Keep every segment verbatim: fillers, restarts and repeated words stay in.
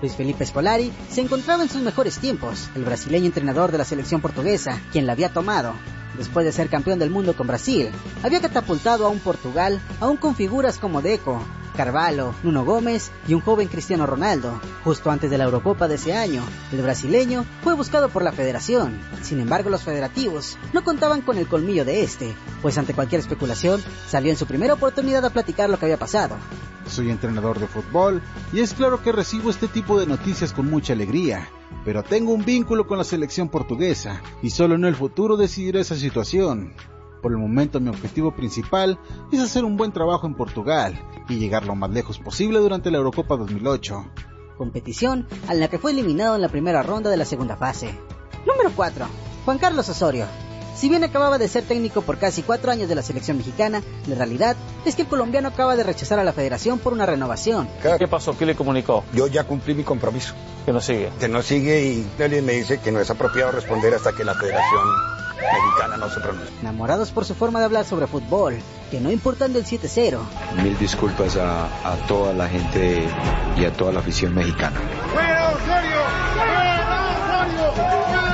Luis Felipe Scolari se encontraba en sus mejores tiempos, el brasileño entrenador de la selección portuguesa, quien la había tomado. Después de ser campeón del mundo con Brasil, había catapultado a un Portugal aún con figuras como Deco, Carvalho, Nuno Gómez y un joven Cristiano Ronaldo. Justo antes de la Eurocopa de ese año, el brasileño fue buscado por la federación. Sin embargo, los federativos no contaban con el colmillo de este, pues ante cualquier especulación, salió en su primera oportunidad a platicar lo que había pasado. Soy entrenador de fútbol y es claro que recibo este tipo de noticias con mucha alegría, pero tengo un vínculo con la selección portuguesa y solo en el futuro decidiré esa situación. Por el momento mi objetivo principal es hacer un buen trabajo en Portugal y llegar lo más lejos posible durante la Eurocopa dos mil ocho. Competición a la que fue eliminado en la primera ronda de la segunda fase. Número cuatro. Juan Carlos Osorio. Si bien acababa de ser técnico por casi cuatro años de la selección mexicana, la realidad es que el colombiano acaba de rechazar a la federación por una renovación. ¿Qué pasó? ¿Qué le comunicó? Yo ya cumplí mi compromiso. Que no sigue. Que no sigue y alguien me dice que no es apropiado responder hasta que la federación mexicana no se pronuncie. Enamorados por su forma de hablar sobre fútbol, que no importando el siete cero. Mil disculpas a, a toda la gente y a toda la afición mexicana. ¡Fuera Osorio! ¡Fuera Osorio!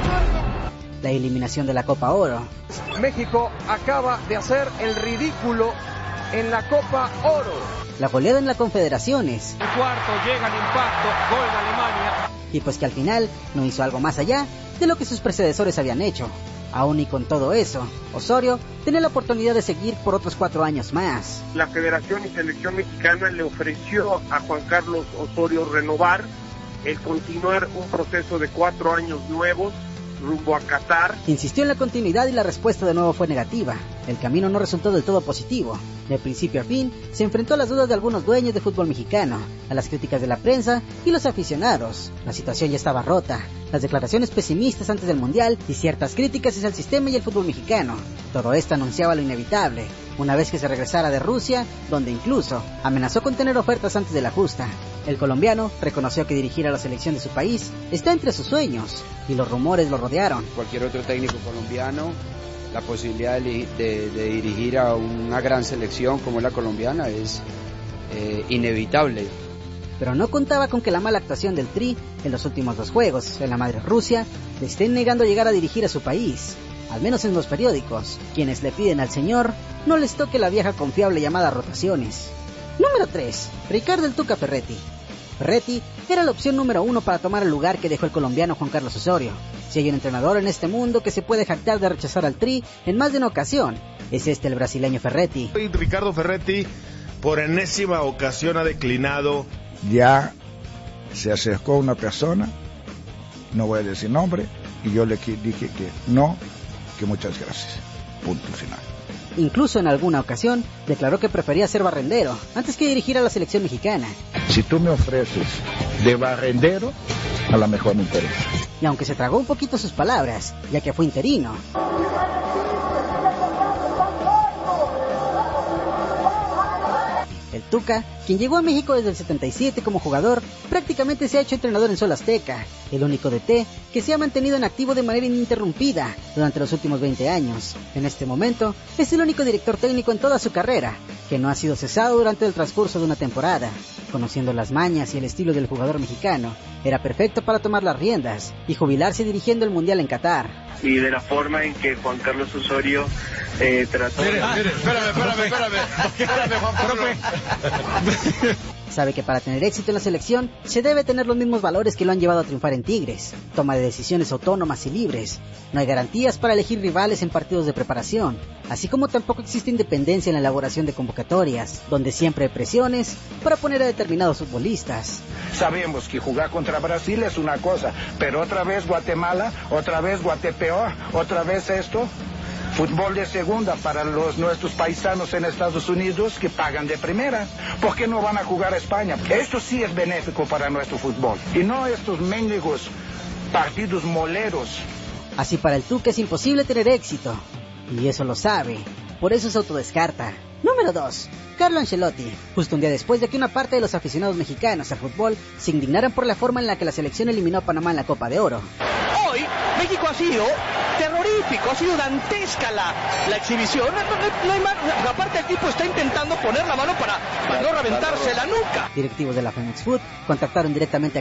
La eliminación de la Copa Oro. México acaba de hacer el ridículo en la Copa Oro. La goleada en las Confederaciones. El cuarto llega el impacto, gol de Alemania. Y pues que al final no hizo algo más allá de lo que sus predecesores habían hecho. Aún y con todo eso, Osorio tenía la oportunidad de seguir por otros cuatro años más. La Federación y Selección Mexicana le ofreció a Juan Carlos Osorio renovar, el continuar un proceso de cuatro años nuevos rumbo a Qatar. Insistió en la continuidad y la respuesta de nuevo fue negativa. El camino no resultó del todo positivo. De principio a fin, se enfrentó a las dudas de algunos dueños de fútbol mexicano, a las críticas de la prensa y los aficionados. La situación ya estaba rota, las declaraciones pesimistas antes del Mundial y ciertas críticas hacia el sistema y el fútbol mexicano. Todo esto anunciaba lo inevitable, una vez que se regresara de Rusia, donde incluso amenazó con tener ofertas antes de la justa. El colombiano reconoció que dirigir a la selección de su país está entre sus sueños, y los rumores lo rodearon. Cualquier otro técnico colombiano, la posibilidad de, de, de dirigir a una gran selección como la colombiana es eh, inevitable. Pero no contaba con que la mala actuación del Tri en los últimos dos juegos, en la madre Rusia, le estén negando llegar a dirigir a su país. Al menos en los periódicos, quienes le piden al señor no les toque la vieja confiable llamada rotaciones. Número tres. Ricardo el Tuca Ferretti. Ferretti era la opción número uno para tomar el lugar que dejó el colombiano Juan Carlos Osorio. Si hay un entrenador en este mundo que se puede jactar de rechazar al Tri en más de una ocasión, es este el brasileño Ferretti. Ricardo Ferretti por enésima ocasión ha declinado. Ya se acercó una persona, no voy a decir nombre, y yo le dije que no, que muchas gracias. Punto final. Incluso en alguna ocasión declaró que prefería ser barrendero antes que dirigir a la selección mexicana. Si tú me ofreces de barrendero, a lo mejor me interesa. Y aunque se tragó un poquito sus palabras, ya que fue interino. El Tuca, quien llegó a México desde el setenta y siete como jugador, prácticamente se ha hecho entrenador en Sol Azteca, el único D T que se ha mantenido en activo de manera ininterrumpida durante los últimos veinte años. En este momento, es el único director técnico en toda su carrera, que no ha sido cesado durante el transcurso de una temporada. Conociendo las mañas y el estilo del jugador mexicano, era perfecto para tomar las riendas y jubilarse dirigiendo el Mundial en Qatar. Y de la forma en que Juan Carlos Osorio eh, trató... Mire, mire, espérame, espérame, espérame, espérame, Juan Pablo. Sabe que para tener éxito en la selección se debe tener los mismos valores que lo han llevado a triunfar en Tigres. Toma de decisiones autónomas y libres. No hay garantías para elegir rivales en partidos de preparación, así como tampoco existe independencia en la elaboración de convocatorias, donde siempre hay presiones para poner a determinados futbolistas. Sabemos que jugar contra Brasil es una cosa, pero otra vez Guatemala, otra vez Guatepeor, otra vez esto... Fútbol de segunda para los nuestros paisanos en Estados Unidos que pagan de primera. ¿Por qué no van a jugar a España? Esto sí es benéfico para nuestro fútbol. Y no estos mendigos partidos moleros. Así para el Tuca es imposible tener éxito. Y eso lo sabe. Por eso se autodescarta. Número dos. Carlo Ancelotti. Justo un día después de que una parte de los aficionados mexicanos al fútbol se indignaran por la forma en la que la selección eliminó a Panamá en la Copa de Oro. Hoy México ha sido terrorífico, ha sido dantesca la, la exhibición. No, no, no hay más. Aparte el tipo está intentando poner la mano para, para no reventarse la nuca. Directivos de la Femex Food contactaron directamente a